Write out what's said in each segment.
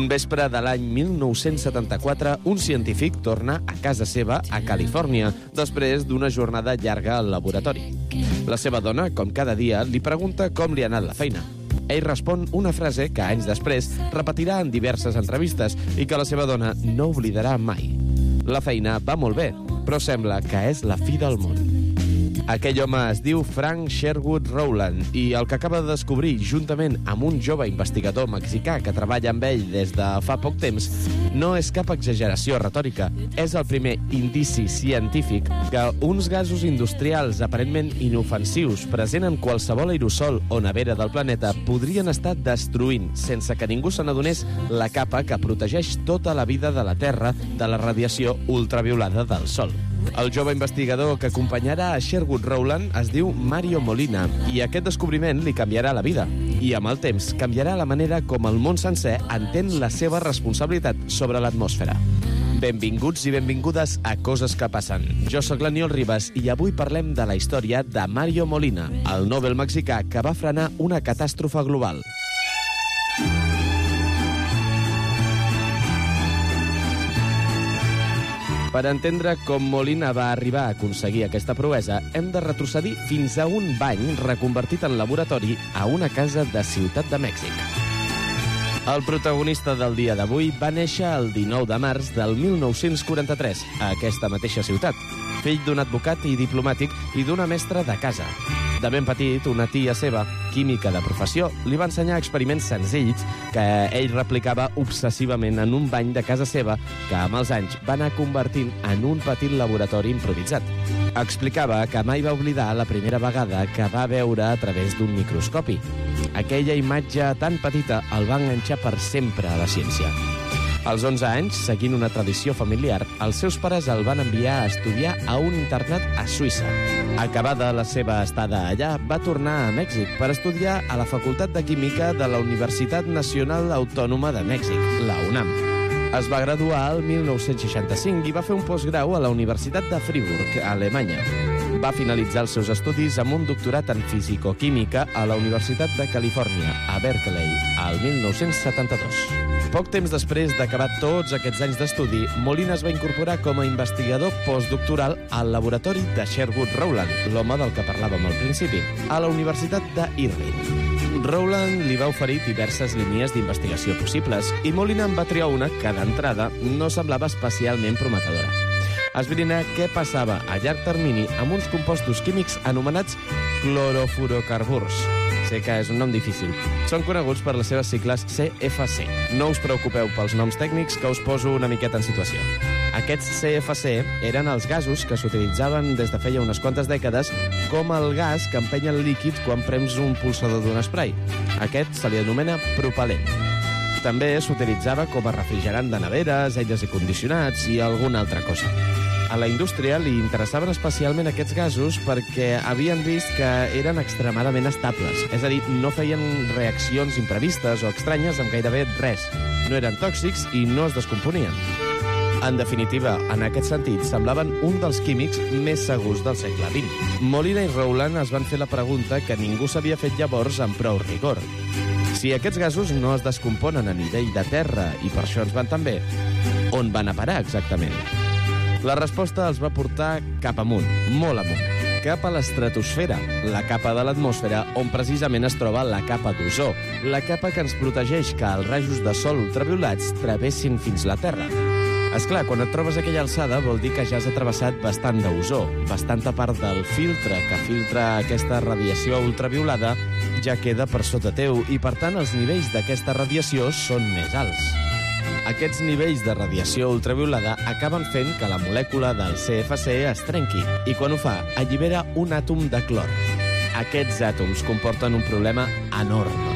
Un vespre de l'any 1974, un científic torna a casa seva, a Califòrnia, després d'una jornada llarga al laboratori. La seva dona, com cada dia, li pregunta com li ha anat la feina. Ell respon una frase que anys després repetirà en diverses entrevistes i que la seva dona no oblidarà mai. La feina va molt bé, però sembla que és la fi del món. Aquell home es diu Frank Sherwood Rowland i el que acaba de descobrir, juntament amb un jove investigador mexicà que treballa amb ell des de fa poc temps, no és cap exageració retòrica. És el primer indici científic que uns gasos industrials aparentment inofensius present en qualsevol aerosol o nevera del planeta podrien estar destruint, sense que ningú se n'adonés, la capa que protegeix tota la vida de la Terra de la radiació ultraviolada del Sol. El jove investigador que acompanyarà a Sherwood Rowland es diu Mario Molina i aquest descobriment li canviarà la vida. I amb el temps canviarà la manera com el món sencer entén la seva responsabilitat sobre l'atmosfera. Benvinguts i benvingudes a Coses que passen. Jo sóc l'Aniol Ribas i avui parlem de la història de Mario Molina, el Nobel mexicà que va frenar una catàstrofe global. Per entendre com Molina va arribar a aconseguir aquesta proesa, hem de retrocedir fins a un bany reconvertit en laboratori a una casa de Ciutat de Mèxic. El protagonista del dia d'avui va néixer el 19 de març del 1943 a aquesta mateixa ciutat, fill d'un advocat i diplomàtic i d'una mestra de casa. De ben petit, una tia seva, química de professió, li va ensenyar experiments senzills que ell replicava obsessivament en un bany de casa seva que amb els anys va anar convertint en un petit laboratori improvisat. Explicava que mai va oblidar la primera vegada que va veure a través d'un microscopi. Aquella imatge tan petita el va enganxar per sempre a la ciència. Als 11 anys, seguint una tradició familiar, els seus pares el van enviar a estudiar a un internat a Suïssa. Acabada la seva estada allà, va tornar a Mèxic per estudiar a la Facultat de Química de la Universitat Nacional Autònoma de Mèxic, la UNAM. Es va graduar el 1965 i va fer un postgrau a la Universitat de Friburg, a Alemanya. Va finalitzar els seus estudis amb un doctorat en fisicoquímica a la Universitat de Califòrnia, a Berkeley, al 1972. Poc temps després d'acabar tots aquests anys d'estudi, Molina es va incorporar com a investigador postdoctoral al laboratori de Sherwood Rowland, l'home del que parlàvem al principi, a la Universitat d'Irvine. Rowland li va oferir diverses línies d'investigació possibles i Molina en va triar una que, d'entrada, no semblava especialment prometedora. Esbrinar què passava a llarg termini amb uns compostos químics anomenats clorofurocarburs. Sé que és un nom difícil. Són coneguts per les seves sigles CFC. No us preocupeu pels noms tècnics, que us poso una miqueta en situació. Aquests CFC eren els gasos que s'utilitzaven des de feia unes quantes dècades com el gas que empenya el líquid quan prems un pulsador d'un esprai. Aquest se li anomena propel·lent. També s'utilitzava com a refrigerant de neveres, aires i condicionats i alguna altra cosa. A la indústria li interessaven especialment aquests gasos perquè havien vist que eren extremadament estables, és a dir, no feien reaccions imprevistes o estranyes amb gairebé res. No eren tòxics i no es descomponien. En definitiva, en aquest sentit, semblaven un dels químics més segurs del segle XX. Molina i Rowland es van fer la pregunta que ningú s'havia fet llavors amb prou rigor. Si aquests gasos no es descomponen a nivell de terra i per això ens van tan bé, on van a parar exactament? La resposta els va portar cap amunt, molt amunt, cap a l'estratosfera, la capa de l'atmosfera on precisament es troba la capa d'ozó, la capa que ens protegeix que els rajos de sol ultraviolats travessin fins la Terra. Esclar, quan et trobes a aquella alçada vol dir que ja has travessat bastant d'ozó, bastanta part del filtre que filtra aquesta radiació ultraviolada ja queda per sota teu i, per tant, els nivells d'aquesta radiació són més alts. Aquests nivells de radiació ultraviolada acaben fent que la molècula del CFC es trenqui i, quan ho fa, allibera un àtom de clor. Aquests àtoms comporten un problema enorme.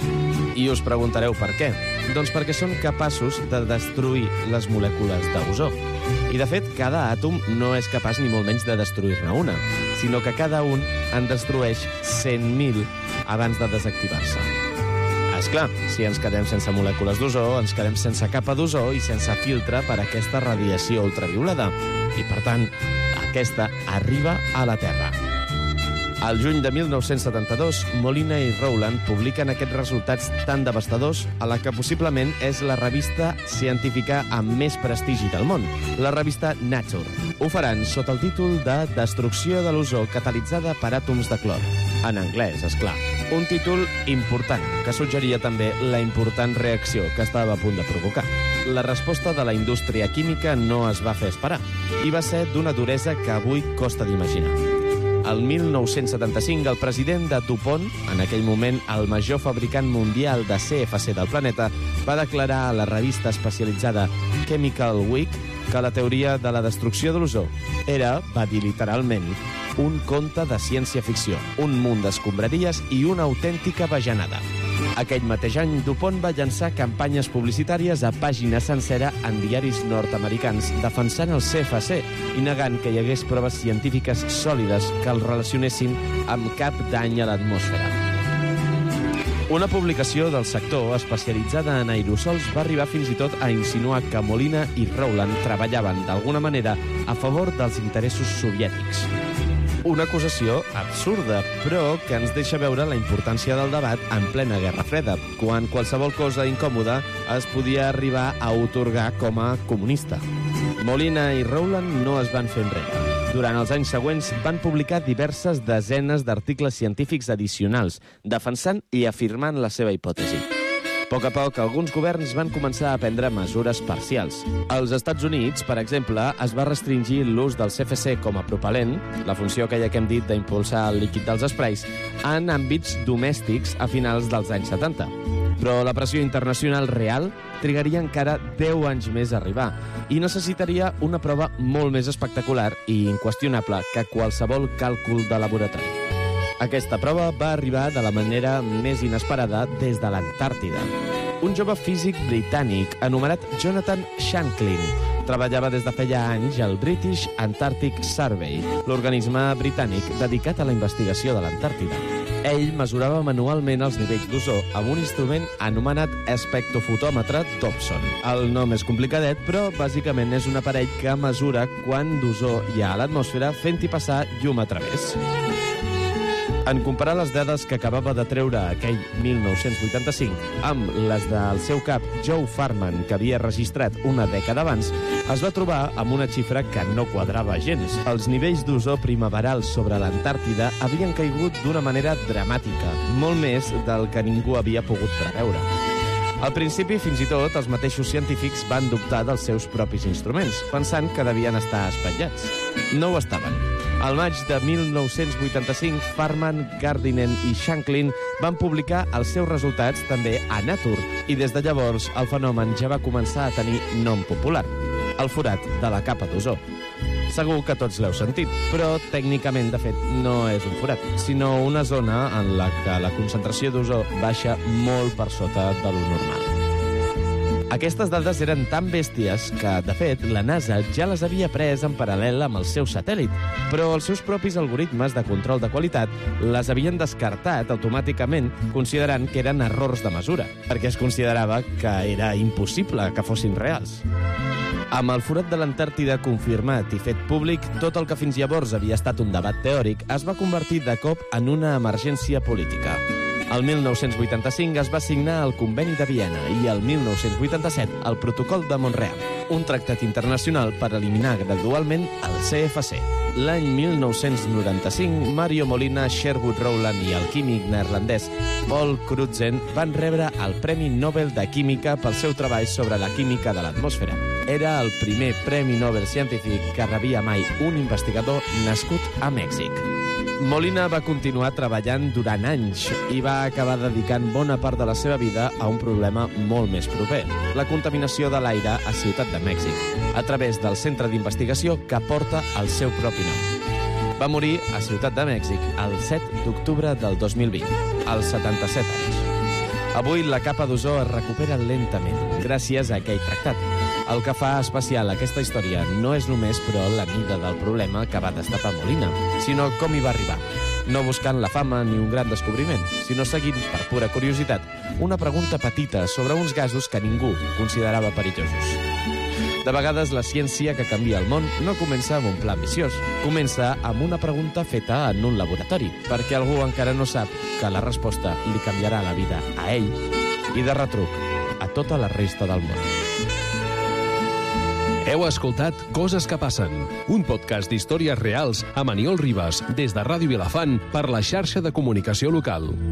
I us preguntareu per què? Doncs perquè són capaços de destruir les molècules d'ozó. I, de fet, cada àtom no és capaç ni molt menys de destruir-ne una, sinó que cada un en destrueix 100.000 abans de desactivar-se. Esclar, si ens quedem sense molècules d'ozó, ens quedem sense capa d'ozó i sense filtre per a aquesta radiació ultraviolada. I, per tant, aquesta arriba a la Terra. Al juny de 1972, Molina i Rowland publiquen aquests resultats tan devastadors a la que possiblement és la revista científica amb més prestigi del món, la revista Nature. Ho faran sota el títol de Destrucció de l'ozó catalitzada per àtoms de clor. En anglès, esclar. Un títol important, que suggeria també la important reacció que estava a punt de provocar. La resposta de la indústria química no es va fer esperar i va ser d'una duresa que avui costa d'imaginar. El 1975, el president de DuPont, en aquell moment el major fabricant mundial de CFC del planeta, va declarar a la revista especialitzada Chemical Week que la teoria de la destrucció de l'ozó era, va dir literalment, un conte de ciència-ficció, un munt d'escombraries i una autèntica bajanada. Aquell mateix any, DuPont va llançar campanyes publicitàries a pàgina sencera en diaris nord-americans defensant el CFC i negant que hi hagués proves científiques sòlides que el relacionessin amb cap dany a l'atmosfera. Una publicació del sector especialitzada en aerosols va arribar fins i tot a insinuar que Molina i Rowland treballaven d'alguna manera a favor dels interessos soviètics. Una acusació absurda, però que ens deixa veure la importància del debat en plena Guerra Freda, quan qualsevol cosa incòmoda es podia arribar a atorgar com a comunista. Molina i Rowland no es van fer enrere. Durant els anys següents van publicar diverses desenes d'articles científics addicionals, defensant i afirmant la seva hipòtesi. A poc a poc, alguns governs van començar a prendre mesures parcials. Als Estats Units, per exemple, es va restringir l'ús del CFC com a propel·lent, la funció aquella que hem dit d'impulsar el líquid dels esprais, en àmbits domèstics a finals dels anys 70. Però la pressió internacional real trigaria encara 10 anys més a arribar i necessitaria una prova molt més espectacular i inqüestionable que qualsevol càlcul de laboratori. Aquesta prova va arribar de la manera més inesperada des de l'Antàrtida. Un jove físic britànic anomenat Jonathan Shanklin treballava des de feia anys al British Antarctic Survey, l'organisme britànic dedicat a la investigació de l'Antàrtida. Ell mesurava manualment els nivells d'ozó amb un instrument anomenat espectrofotòmetre Dobson. El nom és complicadet, però bàsicament és un aparell que mesura quant d'ozó hi ha a l'atmosfera fent-hi passar llum a través. En comparar les dades que acabava de treure aquell 1985 amb les del seu cap Joe Farman, que havia registrat una dècada abans, es va trobar amb una xifra que no quadrava gens. Els nivells d'ozó primaveral sobre l'Antàrtida havien caigut d'una manera dramàtica, molt més del que ningú havia pogut preveure. Al principi, fins i tot, els mateixos científics van dubtar dels seus propis instruments, pensant que devien estar espatllats. No ho estaven. Al maig de 1985, Farman, Gardiner i Shanklin van publicar els seus resultats també a Nature, i des de llavors el fenomen ja va començar a tenir nom popular, el forat de la capa d'ozó. Segur que tots l'heu sentit, però tècnicament, de fet, no és un forat, sinó una zona en la que la concentració d'ozó baixa molt per sota de lo normal. Aquestes dades eren tan bèsties que, de fet, la NASA ja les havia pres en paral·lel amb el seu satèl·lit, però els seus propis algoritmes de control de qualitat les havien descartat automàticament, considerant que eren errors de mesura, perquè es considerava que era impossible que fossin reals. Amb el forat de l'Antàrtida confirmat i fet públic, tot el que fins llavors havia estat un debat teòric es va convertir de cop en una emergència política. El 1985 es va signar el Conveni de Viena i el 1987 el Protocol de Mont-real, un tractat internacional per eliminar gradualment el CFC. L'any 1995, Mario Molina, Sherwood Rowland i el químic neerlandès Paul Crutzen van rebre el Premi Nobel de Química pel seu treball sobre la química de l'atmosfera. Era el primer Premi Nobel científic que rebia mai un investigador nascut a Mèxic. Molina va continuar treballant durant anys i va acabar dedicant bona part de la seva vida a un problema molt més proper, la contaminació de l'aire a Ciutat de Mèxic, a través del centre d'investigació que porta el seu propi nom. Va morir a Ciutat de Mèxic el 7 d'octubre del 2020, als 77 anys. Avui la capa d'ozó es recupera lentament, gràcies a aquell tractat. El que fa especial aquesta història no és només, però, la mida del problema que va destapar Molina, sinó com hi va arribar. No buscant la fama ni un gran descobriment, sinó seguint, per pura curiositat, una pregunta petita sobre uns gasos que ningú considerava perillosos. De vegades, la ciència que canvia el món no comença amb un pla ambiciós. Comença amb una pregunta feta en un laboratori, perquè algú encara no sap que la resposta li canviarà la vida a ell i, de retruc, a tota la resta del món. Heu escoltat Coses que passen, un podcast d'històries reals amb Aniol Ribas des de Ràdio Vilafant per la xarxa de comunicació local.